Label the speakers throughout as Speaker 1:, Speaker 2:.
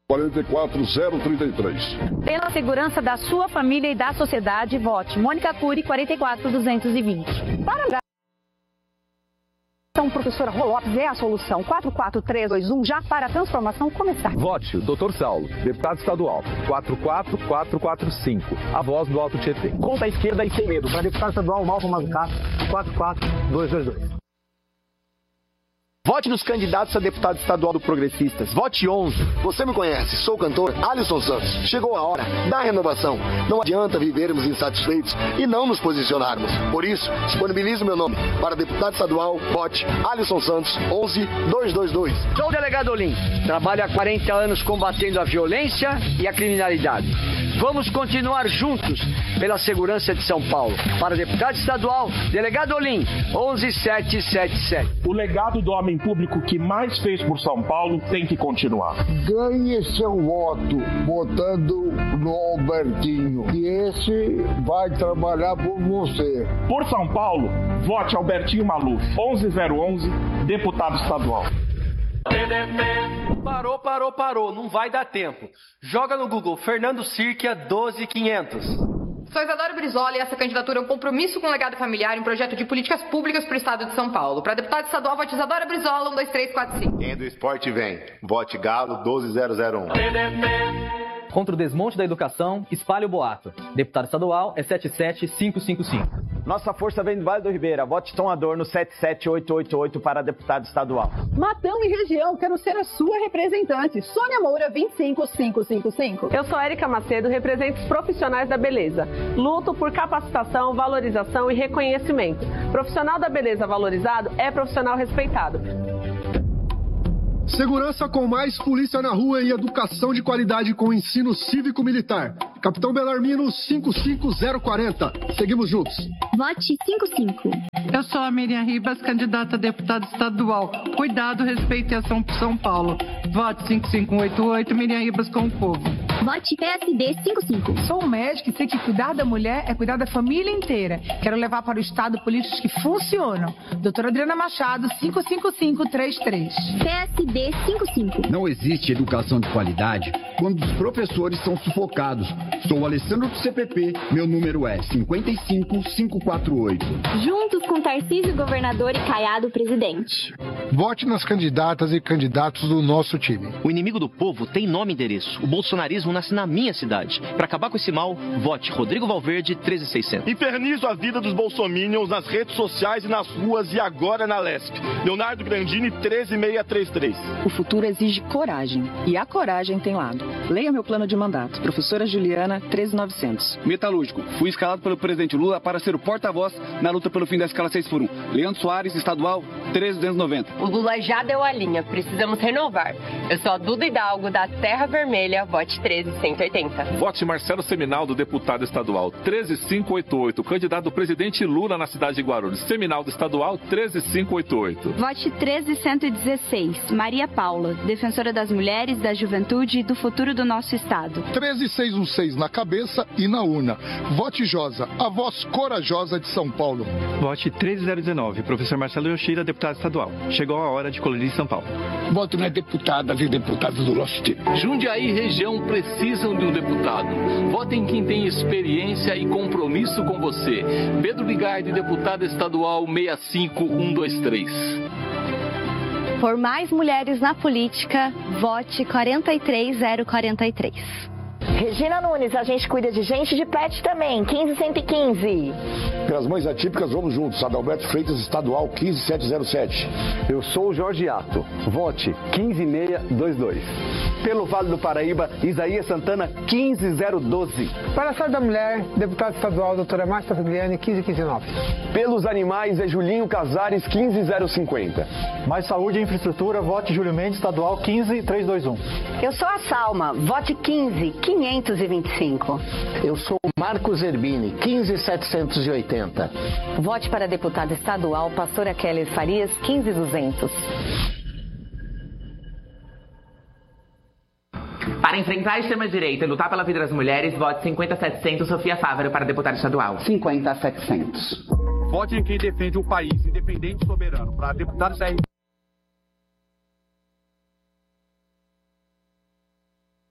Speaker 1: 44033.
Speaker 2: Pela segurança da sua família e da sociedade, vote Mônica Cury 44220. Para então, professora Rolopes, é a solução. 44321 já para a transformação começar.
Speaker 3: Vote o Dr. Saulo, deputado estadual, 44445, a voz do Alto Tietê.
Speaker 4: Conta à esquerda e sem medo. Para deputado estadual, Malco Mazzucato, 44222.
Speaker 5: Vote nos candidatos a deputado estadual do Progressistas. Vote 11.
Speaker 6: Você me conhece, sou o cantor Alisson Santos. Chegou a hora da renovação. Não adianta vivermos insatisfeitos e não nos posicionarmos. Por isso, disponibilizo meu nome para deputado estadual. Vote Alisson Santos, 11222.
Speaker 7: Sou o delegado Olim. Trabalho há 40 anos combatendo a violência e a criminalidade. Vamos continuar juntos pela segurança de São Paulo. Para deputado estadual, delegado Olim, 11777.
Speaker 8: O legado do homem público que mais fez por São Paulo tem que continuar.
Speaker 9: Ganhe seu voto votando no Albertinho, que esse vai trabalhar por você.
Speaker 8: Por São Paulo, vote Albertinho Maluf, 11011, deputado estadual.
Speaker 10: Parou, não vai dar tempo. Joga no Google, Fernando Sirquia 12500.
Speaker 11: Sou Isadora Brizola e essa candidatura é um compromisso com o legado familiar em um projeto de políticas públicas para o estado de São Paulo. Para deputado estadual, vote Isadora Brizola, 12345.
Speaker 12: Quem é do esporte vem. Vote Galo 12001.
Speaker 13: Contra o desmonte da educação, espalhe o boato. Deputado estadual é 77555.
Speaker 5: Nossa força vem do Vale do Ribeira. Vote Tom Adorno 77888 para deputado estadual.
Speaker 14: Matão e região, quero ser a sua representante. Sônia Moura 25555.
Speaker 15: Eu sou Érica Macedo, represento os profissionais da beleza. Luto por capacitação, valorização e reconhecimento. Profissional da beleza valorizado é profissional respeitado.
Speaker 16: Segurança com mais polícia na rua e educação de qualidade com ensino cívico-militar. Capitão Belarmino 55040. Seguimos juntos.
Speaker 17: Vote 55.
Speaker 18: Eu sou a Miriam Ribas, candidata a deputada estadual. Cuidado, respeito e ação por São Paulo. Vote 5588, Miriam Ribas com o povo.
Speaker 17: Vote PSD 55.
Speaker 19: Sou médica e sei que cuidar da mulher é cuidar da família inteira. Quero levar para o Estado políticos que funcionam. Doutora Adriana Machado, 55533.
Speaker 17: PSD 55.
Speaker 20: Não existe educação de qualidade quando os professores são sufocados. Sou Alessandro do CPP, meu número é 55548.
Speaker 17: Juntos com Tarcísio, governador, e Caiado, presidente.
Speaker 16: Vote nas candidatas e candidatos do nosso time.
Speaker 10: O inimigo do povo tem nome e endereço. O bolsonarismo nasce na minha cidade. Para acabar com esse mal, vote Rodrigo Valverde 13600.
Speaker 8: Infernizo a vida dos bolsominions nas redes sociais e nas ruas e agora na Lesp. Leonardo Grandini 13633.
Speaker 21: O futuro exige coragem e a coragem tem lado. Leia meu plano de mandato. Professora Juliana 13900.
Speaker 22: Metalúrgico. Fui escalado pelo presidente Lula para ser o porta-voz na luta pelo fim da escala 6x1. Leandro Soares, estadual 13290.
Speaker 23: O Lula já deu a linha. Precisamos renovar. Eu sou a Duda Hidalgo da Terra Vermelha. Vote 13180.
Speaker 24: Vote Marcelo Seminaldo, deputado estadual 13588. Candidato do presidente Lula na cidade de Guarulhos. Seminaldo estadual 13588.
Speaker 17: Vote 13616. Maria Paula, defensora das mulheres, da juventude e do futuro do nosso estado.
Speaker 16: 13616 na cabeça e na urna. Vote Josa, a voz corajosa de São Paulo.
Speaker 25: Vote 13019, professor Marcelo Yoshida, deputado estadual. Chegou a hora de colorir São Paulo.
Speaker 9: Voto nas deputadas e deputados do nosso time.
Speaker 26: Jundiaí e região precisam de um deputado. Vote em quem tem experiência e compromisso com você. Pedro Bigardi, deputado estadual 65123.
Speaker 17: Por mais mulheres na política, vote 43043.
Speaker 27: Regina Nunes, a gente cuida de gente de pet também, 15115.
Speaker 28: Pelas mães atípicas, vamos juntos. Adalberto Freitas, estadual 15707.
Speaker 5: Eu sou o Jorge Ato. Vote 15622. Pelo Vale do Paraíba, Isaías Santana 15012.
Speaker 4: Para a Saúde da Mulher, deputado estadual, doutora Márcia Fagliani, 15159.
Speaker 5: Pelos animais, é Julinho Casares 15050.
Speaker 4: Mais saúde e infraestrutura, vote Júlio Mendes, estadual 15321.
Speaker 2: Eu sou a Salma, vote 15525.
Speaker 29: Eu sou o Marcos Zerbini, 15780.
Speaker 2: Vote para deputada estadual, pastora Kelly Farias, 15200.
Speaker 30: Para enfrentar a extrema-direita e lutar pela vida das mulheres, vote 50700 Sofia Fávaro para deputada estadual.
Speaker 29: 50700.
Speaker 22: Vote em quem defende um país independente e soberano para deputado estadual.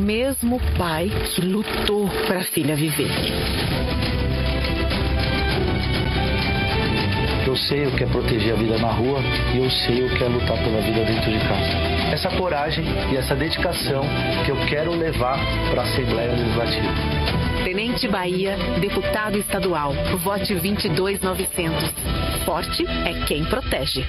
Speaker 1: mesmo pai que lutou para a filha viver.
Speaker 3: Eu sei o que é proteger a vida na rua e eu sei o que é lutar pela vida dentro de casa. Essa coragem e essa dedicação que eu quero levar para a Assembleia Legislativa.
Speaker 1: Tenente Bahia, deputado estadual. Vote 22900. Forte é quem protege.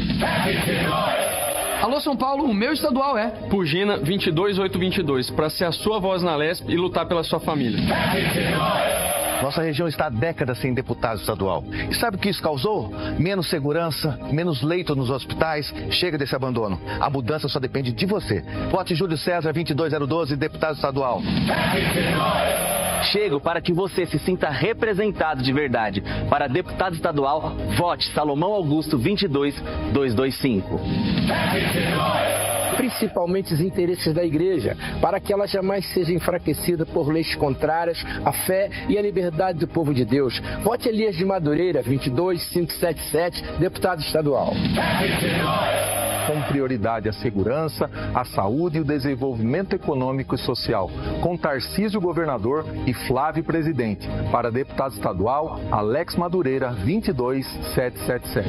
Speaker 6: Alô, São Paulo, o meu estadual é
Speaker 7: Pugina 22822, para ser a sua voz na Lesp e lutar pela sua família.
Speaker 11: Nossa região está há décadas sem deputado estadual. E sabe o que isso causou? Menos segurança, menos leito nos hospitais. Chega desse abandono. A mudança só depende de você. Vote Júlio César 22012, deputado estadual.
Speaker 12: Chego para que você se sinta representado de verdade. Para deputado estadual, vote Salomão Augusto 22225.
Speaker 13: Principalmente os interesses da igreja, para que ela jamais seja enfraquecida por leis contrárias à fé e à liberdade do povo de Deus. Vote Elias de Madureira, 22577, deputado estadual.
Speaker 14: Com prioridade a segurança, a saúde e o desenvolvimento econômico e social. Com Tarcísio governador e Flávio presidente. Para deputado estadual, Alex Madureira, 22777.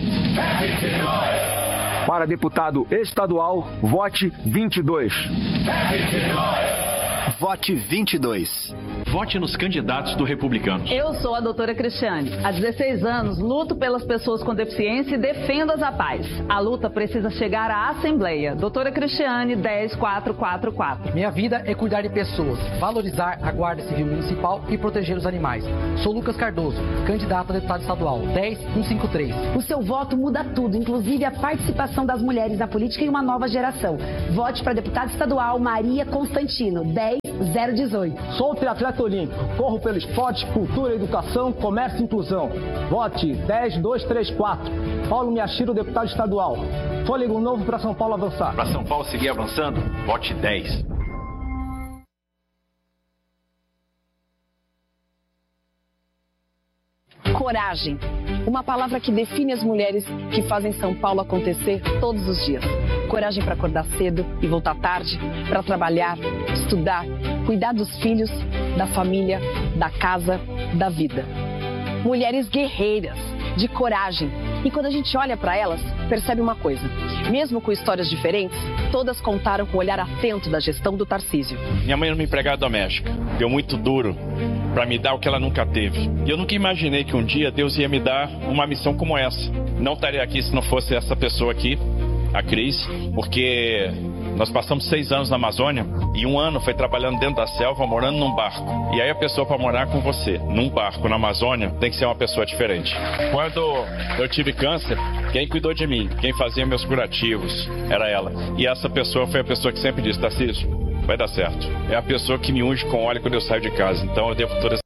Speaker 15: Para deputado estadual, vote 22.
Speaker 11: Vote 22.
Speaker 18: Vote nos candidatos do Republicanos.
Speaker 31: Eu sou a doutora Cristiane. Há 16 anos, luto pelas pessoas com deficiência e defendo-as a paz. A luta precisa chegar à Assembleia. Doutora Cristiane, 10444.
Speaker 32: Minha vida é cuidar de pessoas, valorizar a Guarda Civil Municipal e proteger os animais. Sou Lucas Cardoso, candidato a deputado estadual, 10153.
Speaker 2: O seu voto muda tudo, inclusive a participação das mulheres na política em uma nova geração. Vote para deputado estadual Maria Constantino, 10018.
Speaker 4: Sou triatleta olímpico, corro pelo esporte, cultura, educação, comércio e inclusão. Vote 10234. Paulo Miyashiro, deputado estadual. Fôlego novo para São Paulo avançar.
Speaker 18: Para São Paulo seguir avançando, vote 10.
Speaker 21: Coragem. Uma palavra que define as mulheres que fazem São Paulo acontecer todos os dias. Coragem para acordar cedo e voltar tarde, para trabalhar, estudar, cuidar dos filhos, da família, da casa, da vida. Mulheres guerreiras, de coragem. E quando a gente olha para elas, percebe uma coisa. Mesmo com histórias diferentes, todas contaram com o olhar atento da gestão do Tarcísio.
Speaker 8: Minha mãe era uma empregada doméstica. Deu muito duro para me dar o que ela nunca teve. E eu nunca imaginei que um dia Deus ia me dar uma missão como essa. Não estaria aqui se não fosse essa pessoa aqui, a Cris, porque nós passamos 6 anos na Amazônia e 1 ano foi trabalhando dentro da selva, morando num barco. E aí a pessoa para morar com você, num barco na Amazônia, tem que ser uma pessoa diferente. Quando eu tive câncer, quem cuidou de mim, quem fazia meus curativos, era ela. E essa pessoa foi a pessoa que sempre disse, Tarcísio, vai dar certo. É a pessoa que me unge com óleo quando eu saio de casa. Então eu devo todas.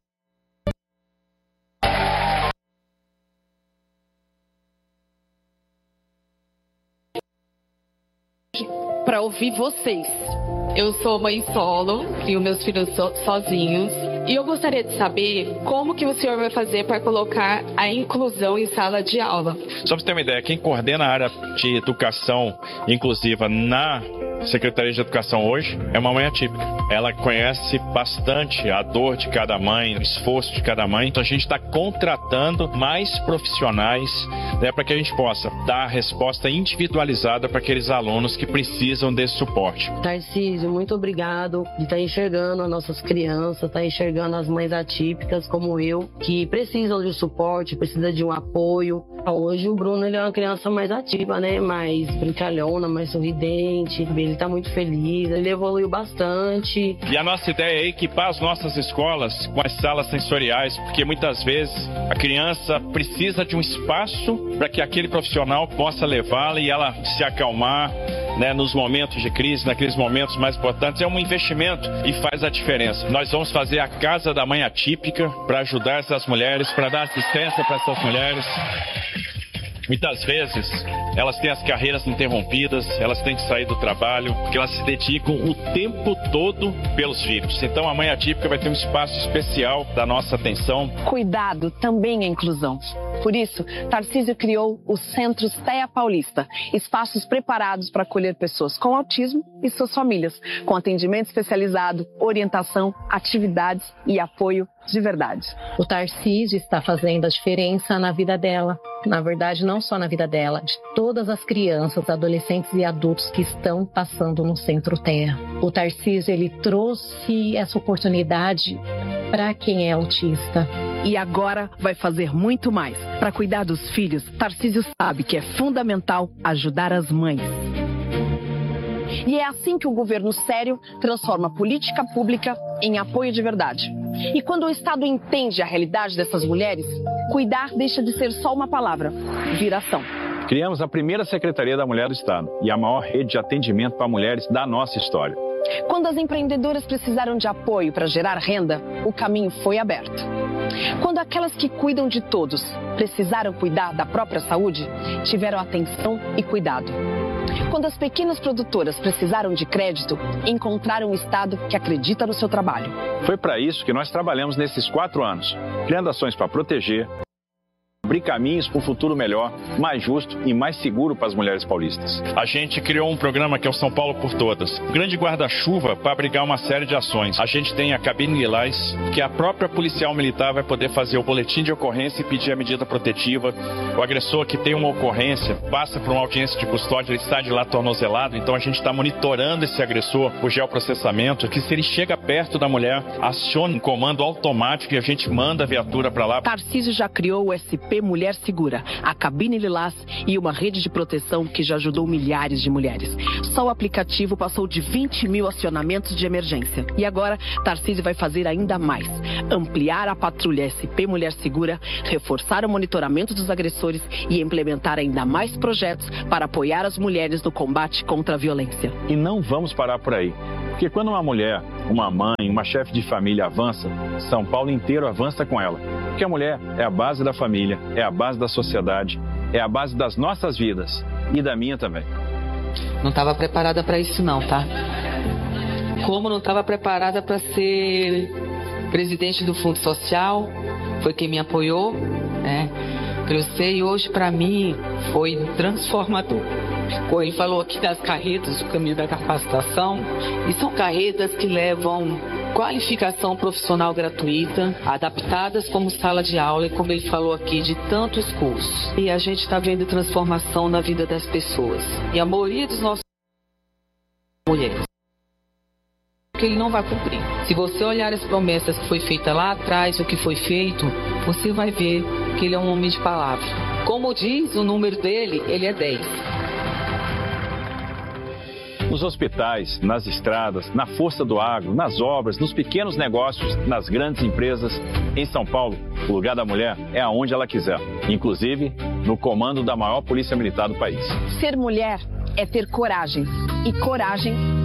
Speaker 33: Para ouvir vocês. Eu sou mãe solo, crio meus filhos sozinhos. E eu gostaria de saber como que o senhor vai fazer para colocar a inclusão em sala de aula.
Speaker 8: Só para você ter uma ideia, quem coordena a área de educação inclusiva na Secretaria de Educação hoje é uma mãe atípica. Ela conhece bastante a dor de cada mãe, o esforço de cada mãe. Então a gente está contratando mais profissionais, né, para que a gente possa dar a resposta individualizada para aqueles alunos que precisam desse suporte.
Speaker 34: Tarcísio, muito obrigado de estar enxergando as nossas crianças, estar enxergando as mães atípicas como eu, que precisam de suporte, precisam de um apoio. Hoje o Bruno ele é uma criança mais ativa, né? Mais brincalhona, mais sorridente. Ele está muito feliz, ele evoluiu bastante.
Speaker 8: E a nossa ideia é equipar as nossas escolas com as salas sensoriais, porque muitas vezes a criança precisa de um espaço para que aquele profissional possa levá-la e ela se acalmar, né, nos momentos de crise, naqueles momentos mais importantes. É um investimento e faz a diferença. Nós vamos fazer a Casa da Mãe Atípica para ajudar essas mulheres, para dar assistência para essas mulheres. Muitas vezes elas têm as carreiras interrompidas, elas têm que sair do trabalho, porque elas se dedicam o tempo todo pelos filhos. Então a mãe atípica vai ter um espaço especial da nossa atenção.
Speaker 21: Cuidado também é inclusão. Por isso, Tarcísio criou os Centros TEA Paulista, espaços preparados para acolher pessoas com autismo e suas famílias, com atendimento especializado, orientação, atividades e apoio de verdade.
Speaker 5: O Tarcísio está fazendo a diferença na vida dela. Na verdade, não só na vida dela, de todas as crianças, adolescentes e adultos que estão passando no Centro TEA. O Tarcísio, ele trouxe essa oportunidade para quem é autista.
Speaker 31: E agora vai fazer muito mais. Para cuidar dos filhos, Tarcísio sabe que é fundamental ajudar as mães.
Speaker 2: E é assim que o governo sério transforma a política pública em apoio de verdade. E quando o Estado entende a realidade dessas mulheres, cuidar deixa de ser só uma palavra, vira ação.
Speaker 8: Criamos a primeira Secretaria da Mulher do Estado e a maior rede de atendimento para mulheres da nossa história.
Speaker 2: Quando as empreendedoras precisaram de apoio para gerar renda, o caminho foi aberto. Quando aquelas que cuidam de todos precisaram cuidar da própria saúde, tiveram atenção e cuidado. Quando as pequenas produtoras precisaram de crédito, encontraram um Estado que acredita no seu trabalho.
Speaker 8: Foi para isso que nós trabalhamos nesses 4 anos, criando ações para proteger, abrir caminhos para um futuro melhor, mais justo e mais seguro para as mulheres paulistas. A gente criou um programa que é o São Paulo por Todas, um grande guarda-chuva para abrigar uma série de ações. A gente tem a cabine lilás, que a própria policial militar vai poder fazer o boletim de ocorrência e pedir a medida protetiva. O agressor que tem uma ocorrência, passa por uma audiência de custódia, ele sai de lá tornozelado, então a gente está monitorando esse agressor, o geoprocessamento, que se ele chega perto da mulher, aciona um comando automático e a gente manda a viatura para lá.
Speaker 31: Tarcísio já criou o SP Mulher Segura, a cabine lilás e uma rede de proteção que já ajudou milhares de mulheres. Só o aplicativo passou de 20 mil acionamentos de emergência. E agora, Tarcísio vai fazer ainda mais. Ampliar a patrulha SP Mulher Segura, reforçar o monitoramento dos agressores e implementar ainda mais projetos para apoiar as mulheres no combate contra a violência.
Speaker 8: E não vamos parar por aí. Porque quando uma mulher, uma mãe, uma chefe de família avança, São Paulo inteiro avança com ela. Porque a mulher é a base da família, é a base da sociedade, é a base das nossas vidas e da minha também.
Speaker 1: Não estava preparada para isso não, tá? Como não estava preparada para ser presidente do Fundo Social, foi quem me apoiou, né? Eu sei, hoje para mim foi transformador. Como ele falou aqui das carretas, o caminho da capacitação, e são carretas que levam qualificação profissional gratuita, adaptadas como sala de aula, e como ele falou aqui, de tantos cursos. E a gente está vendo transformação na vida das pessoas. E a maioria dos nossos mulheres, que ele não vai cumprir. Se você olhar as promessas que foi feita lá atrás, o que foi feito, você vai ver que ele é um homem de palavra. Como diz o número dele, ele é 10.
Speaker 8: Nos hospitais, nas estradas, na força do agro, nas obras, nos pequenos negócios, nas grandes empresas. Em São Paulo, o lugar da mulher é aonde ela quiser, inclusive no comando da maior polícia militar do país.
Speaker 2: Ser mulher é ter coragem, e coragem